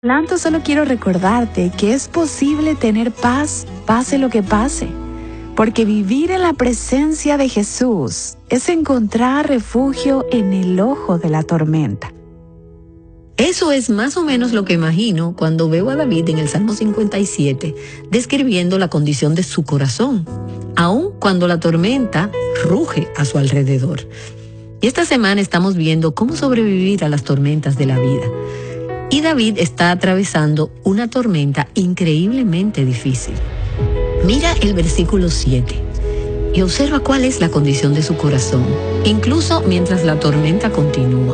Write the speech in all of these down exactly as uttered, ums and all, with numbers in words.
Lanto, solo quiero recordarte que es posible tener paz, pase lo que pase, porque vivir en la presencia de Jesús es encontrar refugio en el ojo de la tormenta. Eso es más o menos lo que imagino cuando veo a David en el Salmo cincuenta y siete describiendo la condición de su corazón, aun cuando la tormenta ruge a su alrededor. Y esta semana estamos viendo cómo sobrevivir a las tormentas de la vida. Y David está atravesando una tormenta increíblemente difícil. Mira el versículo siete y observa cuál es la condición de su corazón, incluso mientras la tormenta continúa.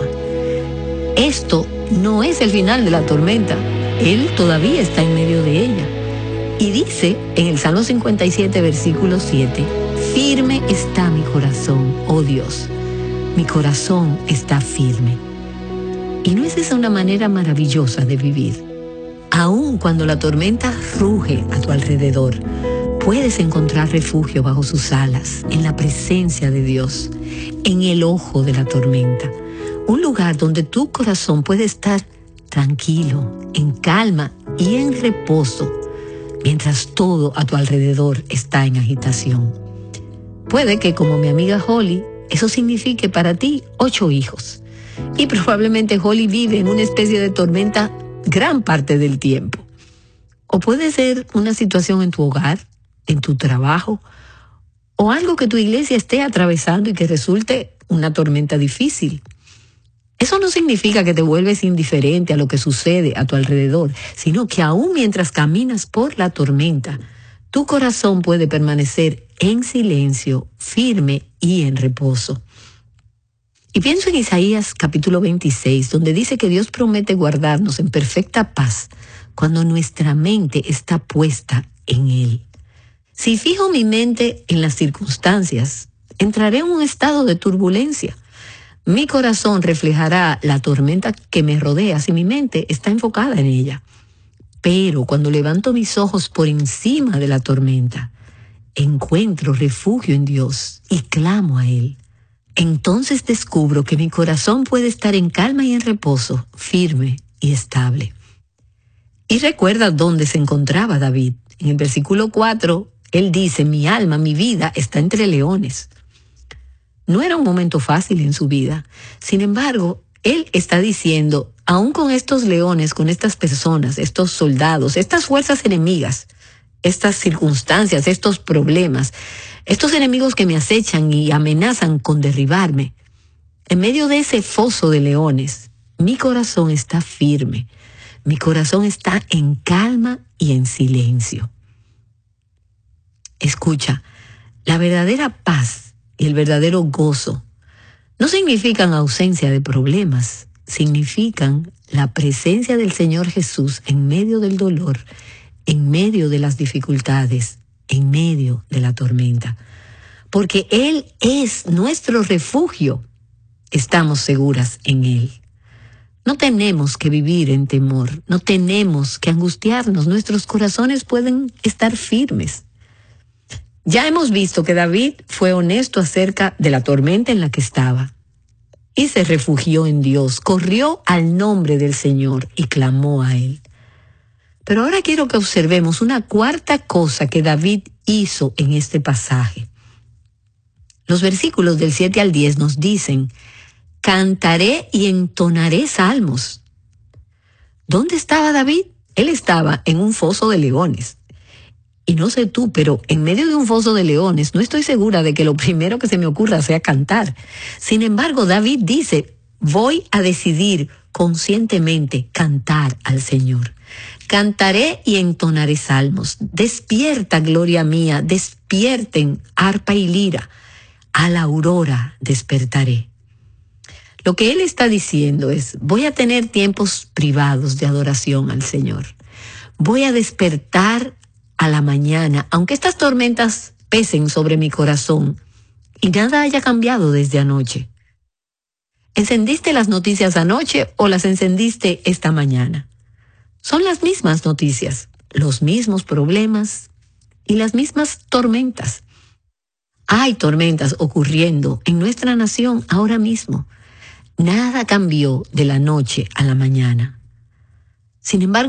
Esto no es el final de la tormenta, él todavía está en medio de ella. Y dice en el Salmo cincuenta y siete, versículo siete, firme está mi corazón, oh Dios, mi corazón está firme. ¿Y no es esa una manera maravillosa de vivir? Aun cuando la tormenta ruge a tu alrededor, puedes encontrar refugio bajo sus alas, en la presencia de Dios, en el ojo de la tormenta. Un lugar donde tu corazón puede estar tranquilo, en calma y en reposo, mientras todo a tu alrededor está en agitación. Puede que, como mi amiga Holly, eso signifique para ti ocho hijos. Y probablemente Holly vive en una especie de tormenta gran parte del tiempo. O puede ser una situación en tu hogar, en tu trabajo, o algo que tu iglesia esté atravesando y que resulte una tormenta difícil. Eso no significa que te vuelves indiferente a lo que sucede a tu alrededor, sino que aún mientras caminas por la tormenta, tu corazón puede permanecer en silencio, firme y en reposo. Y pienso en Isaías capítulo veintiséis, donde dice que Dios promete guardarnos en perfecta paz cuando nuestra mente está puesta en Él. Si fijo mi mente en las circunstancias, entraré en un estado de turbulencia. Mi corazón reflejará la tormenta que me rodea si mi mente está enfocada en ella. Pero cuando levanto mis ojos por encima de la tormenta, encuentro refugio en Dios y clamo a Él. Entonces descubro que mi corazón puede estar en calma y en reposo, firme y estable. Y recuerda dónde se encontraba David. En el versículo cuatro, él dice, mi alma, mi vida está entre leones. No era un momento fácil en su vida. Sin embargo, él está diciendo, aún con estos leones, con estas personas, estos soldados, estas fuerzas enemigas, estas circunstancias, estos problemas, estos enemigos que me acechan y amenazan con derribarme, en medio de ese foso de leones, mi corazón está firme, mi corazón está en calma y en silencio. Escucha, la verdadera paz y el verdadero gozo no significan ausencia de problemas, significan la presencia del Señor Jesús en medio del dolor, en medio de las dificultades, en medio de la tormenta. Porque Él es nuestro refugio. Estamos seguras en Él. No tenemos que vivir en temor, no tenemos que angustiarnos, nuestros corazones pueden estar firmes. Ya hemos visto que David fue honesto acerca de la tormenta en la que estaba y se refugió en Dios, corrió al nombre del Señor y clamó a Él. Pero ahora quiero que observemos una cuarta cosa que David hizo en este pasaje. Los versículos del siete al diez nos dicen, cantaré y entonaré salmos. ¿Dónde estaba David? Él estaba en un foso de leones. Y no sé tú, pero en medio de un foso de leones, no estoy segura de que lo primero que se me ocurra sea cantar. Sin embargo, David dice, voy a decidir conscientemente cantar al Señor. Cantaré y entonaré salmos. Despierta, gloria mía, despierten arpa y lira. A la aurora despertaré. Lo que él está diciendo es, voy a tener tiempos privados de adoración al Señor. Voy a despertar a la mañana, aunque estas tormentas pesen sobre mi corazón y nada haya cambiado desde anoche. ¿Encendiste las noticias anoche o las encendiste esta mañana? Son las mismas noticias, los mismos problemas y las mismas tormentas. Hay tormentas ocurriendo en nuestra nación ahora mismo. Nada cambió de la noche a la mañana. Sin embargo,